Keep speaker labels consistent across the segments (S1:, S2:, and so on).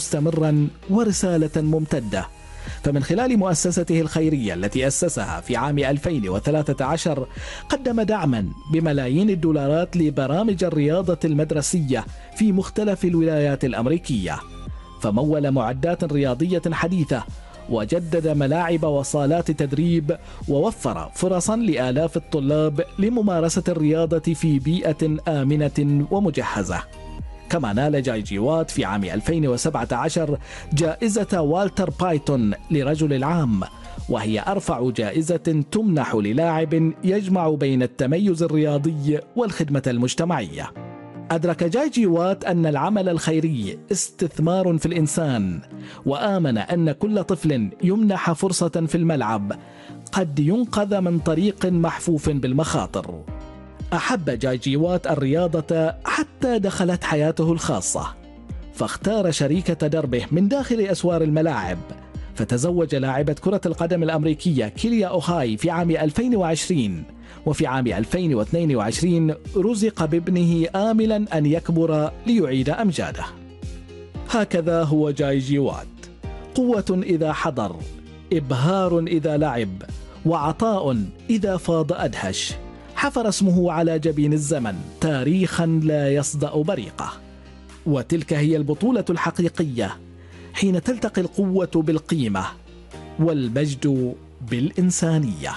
S1: مستمرا ورسالة ممتدة. فمن خلال مؤسسته الخيرية التي أسسها في عام 2013 قدم دعما بملايين الدولارات لبرامج الرياضة المدرسية في مختلف الولايات الأمريكية، فمول معدات رياضية حديثة، وجدد ملاعب وصالات تدريب، ووفر فرصا لآلاف الطلاب لممارسة الرياضة في بيئة آمنة ومجهزة. كما نال جاي وات في عام 2017 جائزة والتر بايتون لرجل العام، وهي أرفع جائزة تمنح للاعب يجمع بين التميز الرياضي والخدمة المجتمعية. أدرك جاي وات أن العمل الخيري استثمار في الإنسان، وآمن أن كل طفل يمنح فرصة في الملعب قد ينقذ من طريق محفوف بالمخاطر. أحب جاي وات الرياضة حتى دخلت حياته الخاصة، فاختار شريكة دربه من داخل أسوار الملاعب، فتزوج لاعبة كرة القدم الأمريكية كيليا أوهاي في عام 2020، وفي عام 2022 رزق بابنه آملا أن يكبر ليعيد أمجاده. هكذا هو جاي وات، قوة إذا حضر، إبهار إذا لعب، وعطاء إذا فاض أدهش. حفر اسمه على جبين الزمن تاريخا لا يصدأ بريقه. وتلك هي البطولة الحقيقية، حين تلتقي القوة بالقيمة والمجد بالإنسانية.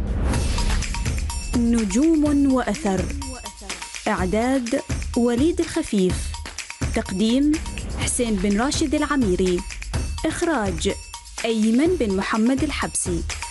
S2: نجوم وأثر، إعداد وليد الخفيف، تقديم حسين بن راشد العميري، إخراج أيمن بن محمد الحبسي.